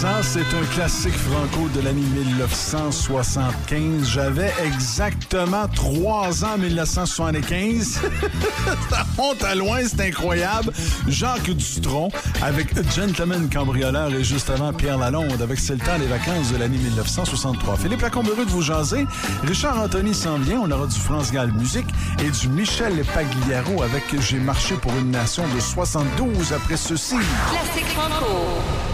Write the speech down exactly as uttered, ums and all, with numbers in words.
Ça, c'est un classique franco de l'année dix-neuf cent soixante-quinze. J'avais exactement trois ans en dix-neuf cent soixante-quinze. Ça monte à loin, c'est incroyable. Jacques Dutronc avec Gentleman Cambrioleur et juste avant Pierre Lalonde avec C'est le temps des vacances de l'année dix-neuf cent soixante-trois. Philippe Lacombe heureux de vous jaser. Richard Anthony s'en vient. On aura du France Gall musique et du Michel Pagliaro avec J'ai marché pour une nation de soixante-douze après ceci. Classique franco.